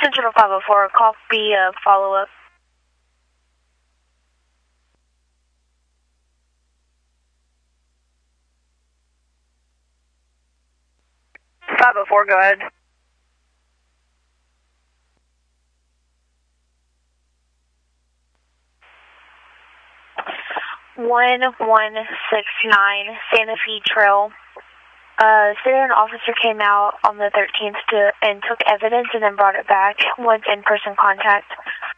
Central 504, copy follow-up. 504, go ahead. One 169 Santa Fe Trail. Say an officer came out on the 13th and took evidence and then brought it back. Wants in-person contact.